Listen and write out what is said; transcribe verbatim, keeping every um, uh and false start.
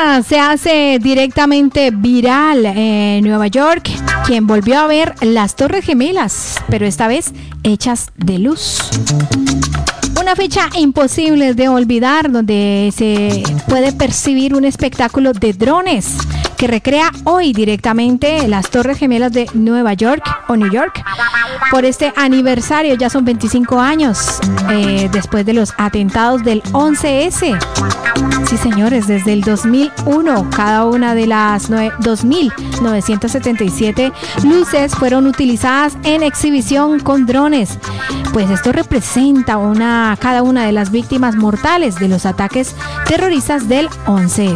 noticia se hace directamente viral en Nueva York, quien volvió a ver las Torres Gemelas, pero esta vez hechas de luz. Una fecha imposible de olvidar, donde se puede percibir un espectáculo de drones que recrea hoy directamente las Torres Gemelas de Nueva York o New York. Por este aniversario, ya son veinticinco años eh, después de los atentados del once ese. Sí, señores, desde el dos mil uno, cada una de las dos mil novecientas setenta y siete luces fueron utilizadas en exhibición con drones. Pues esto representa una, cada una de las víctimas mortales de los ataques terroristas del once ese.